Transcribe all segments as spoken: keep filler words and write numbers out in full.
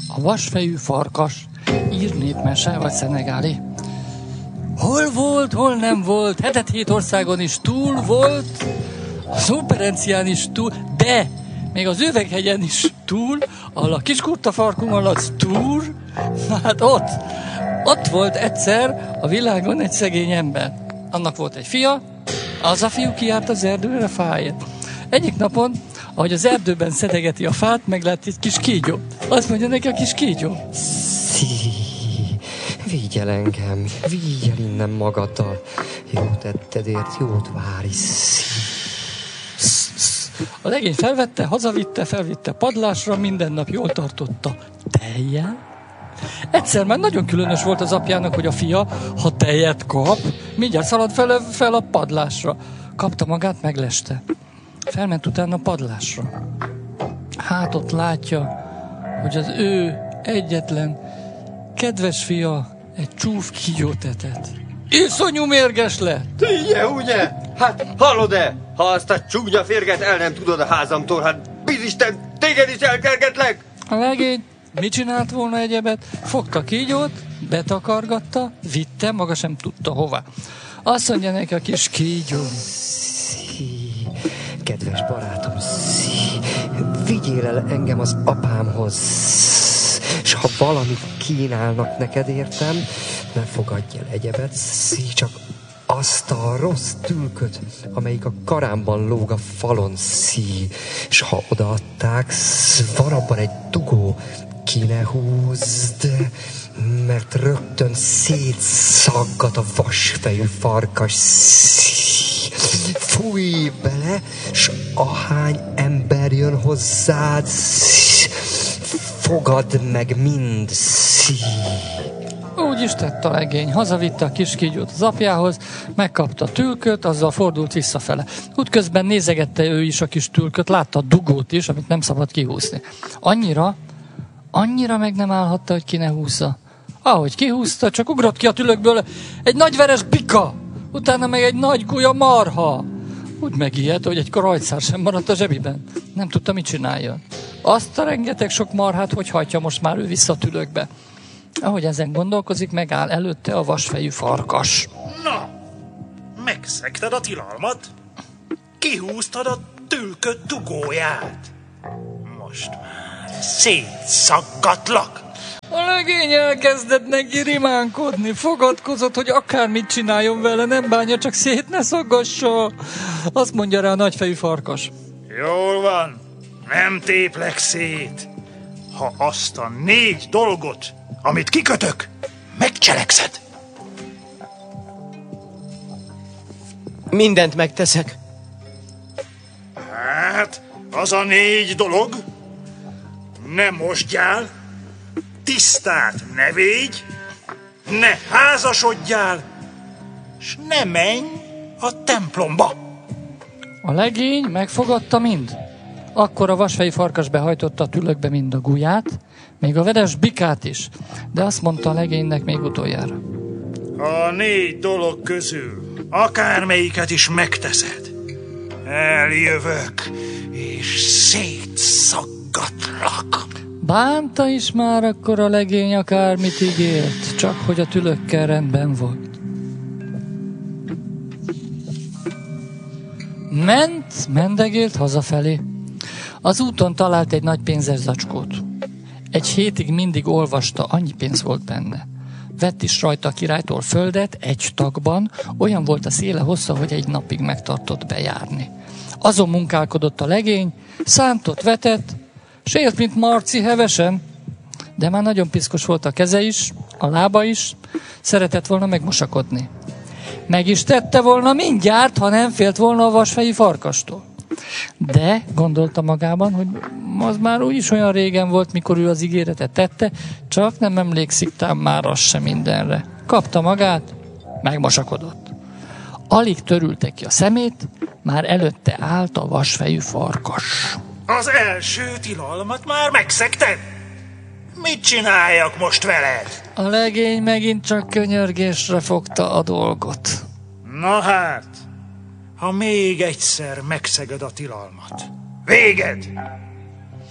A vasfejű farkas, ír népmese vagy szenegáli. Hol volt, hol nem volt, hetet hét országon is túl volt, a Szuperencián is túl, de még az Üveghegyen is túl, ahol a Kiskurtafarkú malac túl, hát ott, ott volt egyszer a világon egy szegény ember. Annak volt egy fia, az a fiú kijárt az erdőre fáért. Egyik napon, ahogy az erdőben szedegeti a fát, meglát egy kis kígyó. Azt mondja neki a kis kígyó: Szí, vigy el engem, vigy el innen magaddal. Jót tettedért, jót várj, szí. A legény felvette, hazavitte, felvitte padlásra, minden nap jól tartotta tejjel. Egyszer már nagyon különös volt az apjának, hogy a fia, ha tejet kap, mindjárt szalad fel, fel a padlásra. Kapta magát, megleste. Felment utána a padlásra. Hát ott látja, hogy az ő egyetlen kedves fia egy csúf kígyót etett. Iszonyú mérges lett. Ugye, ugye? Hát hallod-e? Ha azt a csúnya férget el nem tudod a házamtól, hát bizisten, téged is elkergetlek! A legény mit csinált volna egyebet? Fogta a kígyót, betakargatta, vitte, maga sem tudta hova. Azt mondja neki a kis kígyó: Szí, kedves barátom, szí, vigyél el engem az apámhoz, és ha valamit kínálnak neked, értem, ne fogadj el egyebet, szí, csak azt a rossz tülköt, amelyik a karámban lóg a falon, szí, és ha odaadták, van abban egy dugó, ki ne húzd, mert rögtön szétszaggat a vasfejű farkas, szí. Fújj bele, s ahány ember jön hozzád, szí, fogad meg mind, szí. Úgy is tett a legény. Hazavitte a kis kígyót az apjához, megkapta a tülköt, azzal fordult visszafele. Útközben nézegette ő is a kis tülköt, látta a dugót is, amit nem szabad kihúzni. Annyira, annyira meg nem állhatta, hogy ki ne húzza. Ahogy kihúzta, csak ugrott ki a tülökből egy nagy veres bika, utána meg egy nagy gulya marha. Úgy megijedt, hogy egy krajcár sem maradt a zsebiben. Nem tudta, mit csináljon. Azt a rengeteg sok marhát, hogy hagyja most már ő vissza a tülökbe. Ahogy ezen gondolkozik, megáll előtte a vasfejű farkas. Na, megszegted a tilalmat? Kihúztad a tülköd dugóját? Most már szétszaggatlak. A legény elkezdett neki rimánkodni, fogadkozott, hogy akármit csináljon vele, nem bánja, csak szét ne szaggassa. Azt mondja rá a nagyfejű farkas: Jól van, nem téplek szét. Ha azt a négy dolgot, amit kikötök, megcselekszed. Mindent megteszek. Hát, az a négy dolog: ne mosdjál, tisztát ne védj, ne házasodjál, s ne menj a templomba. A legény megfogadta mind. Akkor a vasfejű farkas behajtotta a tülökbe mind a guját, még a veres bikát is, de azt mondta a legénynek még utoljára: A négy dolog közül akármelyiket is megteszed, eljövök és szétszaggatlak. Bánta is már akkor a legény akármit ígért, csak hogy a tülökkel rendben volt. Ment, mendegélt hazafelé. Az úton talált egy nagy pénzes zacskót. Egy hétig mindig olvasta, annyi pénz volt benne. Vett is rajta a királytól földet, egy tagban, olyan volt a széle hossza, hogy egy napig megtartott bejárni. Azon munkálkodott a legény, szántott, vetett, s élt, mint Marci hevesen, de már nagyon piszkos volt a keze is, a lába is, szeretett volna megmosakodni. Meg is tette volna mindjárt, ha nem félt volna a vasfejű farkastól. De gondolta magában, hogy az már úgyis olyan régen volt, mikor ő az ígéretet tette, csak nem emlékszik tám már az sem mindenre. Kapta magát, megmosakodott. Alig törülte ki a szemét, már előtte állt a vasfejű farkas. Az első tilalmat már megszegted? Mit csináljak most veled? A legény megint csak könyörgésre fogta a dolgot. Na hát, ha még egyszer megszeged a tilalmat, véged!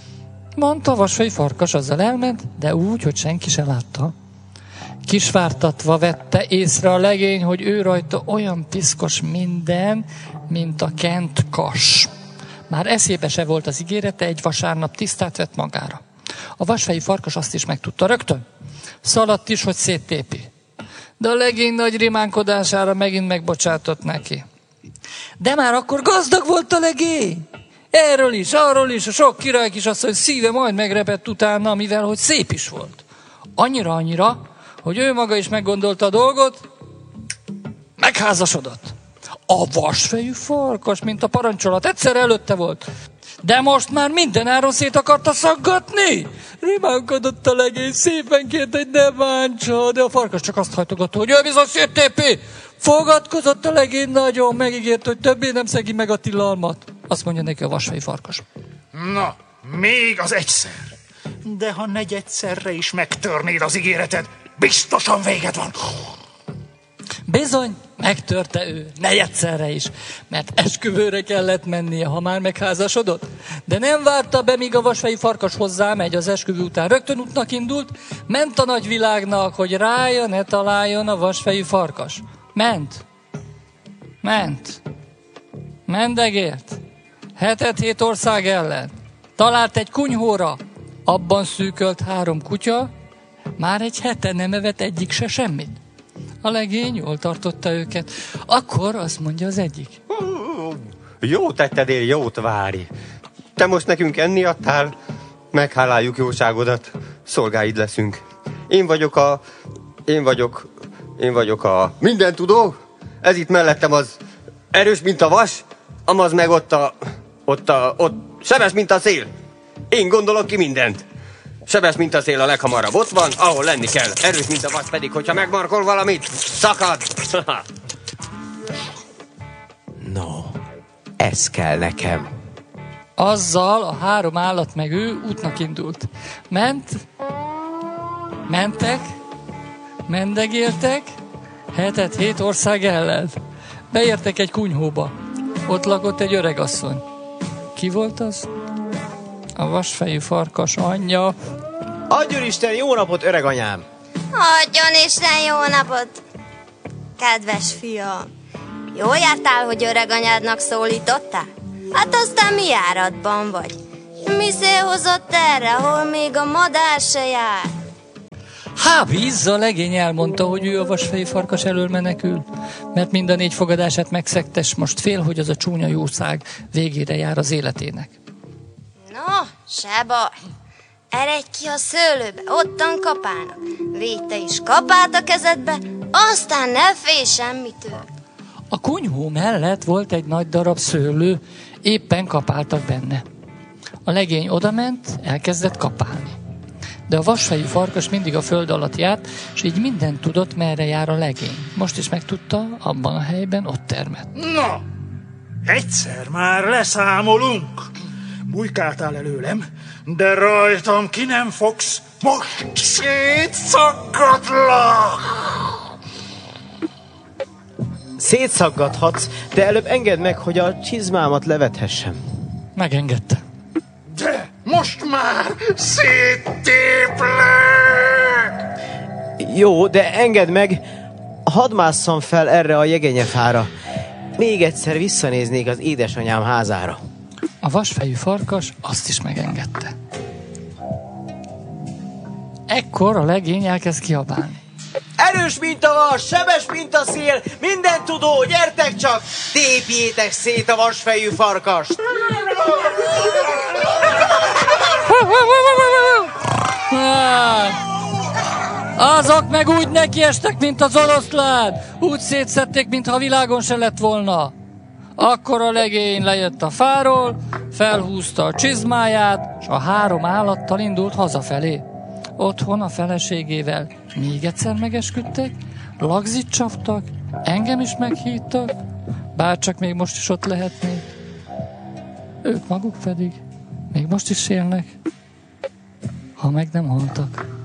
Mondta a vasfejű farkas, azzal elment, de úgy, hogy senki se látta. Kisvártatva vette észre a legény, hogy ő rajta olyan piszkos minden, mint a kent kas. Már eszébe se volt az ígérete, egy vasárnap tisztát vett magára. A vasfejű farkas azt is megtudta rögtön. Szaladt is, hogy széttépi. De a legény nagy rimánkodására megint megbocsátott neki. De már akkor gazdag volt a legény. Erről is, arról is, a sok király kisasszony szíve majd megrepett utána, mivel hogy szép is volt. Annyira-annyira, hogy ő maga is meggondolta a dolgot, megházasodott. A vasfejű farkas, mint a parancsolat, egyszer előtte volt. De most már minden áron szét akarta szaggatni. Rimánkodott a legény, szépen kért, hogy ne bántsa, de a farkas csak azt hajtogatta, hogy ő bizony széttépi. Fogadkozott a legény nagyon, megígért, hogy többé nem szegi meg a tilalmat. Azt mondja neki a vasfejű farkas. Na, még az egyszer. De ha negyedszerre is megtörnéd az ígéreted, biztosan véged van. Bizony, megtörte ő, negyedszerre is, mert esküvőre kellett mennie, ha már megházasodott. De nem várta be, míg a vasfejű farkas hozzámegy, az esküvő után rögtön útnak indult, ment a nagyvilágnak, hogy rája ne találjon a vasfejű farkas. Ment. Ment. Mendegért. Hetet hét ország ellen. Talált egy kunyhóra. Abban szűkölt három kutya, már egy hete nem evett egyik se semmit. A legény jól tartotta őket. Akkor azt mondja az egyik. Jó tettedél, jót várj. Te most nekünk enni adtál, megháláljuk jóságodat, szolgáid leszünk. Én vagyok a... Én vagyok... Én vagyok a mindentudó. Ez itt mellettem az erős, mint a vas, amaz meg ott a... Ott a... Ott sebes, mint a szél. Én gondolok ki mindent. Sebes, mint a szél, a leghamarabb ott van, ahol lenni kell. Erős, mint a vas pedig, hogyha megmarkol valamit, szakad. No, ez kell nekem. Azzal a három állat meg ő útnak indult. Ment, mentek, mendegéltek, hetet hét ország ellen. Beértek egy kunyhóba. Ott lakott egy öregasszony. Ki volt az? A vasfejű farkas anyja. Adjon Isten jó napot, öreganyám! Adjon Isten jó napot! Kedves fiam, jól jártál, hogy öreganyádnak szólítottál? Hát aztán mi járatban vagy? Mi szél hozott erre, ahol még a madár se jár? Há, vízza, a legény elmondta, hogy ő a vasfejű farkas elől menekül, mert mind a négy fogadását megszegte, s most fél, hogy az a csúnya jószág végére jár az életének. No, se baj. Eredj ki a szőlőbe, ottan kapálnak. Védj te is kapát a kezedbe, aztán ne félj semmitől. A kunyhó mellett volt egy nagy darab szőlő, éppen kapáltak benne. A legény odament, elkezdett kapálni. De a vasfejű farkas mindig a föld alatt járt, és így mindent tudott, merre jár a legény. Most is megtudta, abban a helyben ott termett. Na, egyszer már leszámolunk. Bujkáltál előlem, de rajtam ki nem fogsz, most szétszaggatlak! Szétszaggathatsz, de előbb engedd meg, hogy a csizmámat levethessem. Megengedte. De most már széttéplek! Jó, de engedd meg, hadd másszam fel erre a jegenyefára. Még egyszer visszanéznék az édesanyám házára. A vasfejű farkas azt is megengedte. Ekkor a legény elkezd kiabálni. Erős, mint a vas, sebes, mint a szél, minden tudó, gyertek csak, tépjétek szét a vasfejű farkast! Azok meg úgy nekiestek, mint az oroszlán. Úgy szétszedték, mintha a világon se lett volna. Akkor a legény lejött a fáról, felhúzta a csizmáját, és a három állattal indult hazafelé. Otthon a feleségével még egyszer megesküdtek, lagzit csaptak, engem is meghívtak, bárcsak még most is ott lehetnék. Ők maguk pedig még most is élnek, ha meg nem haltak.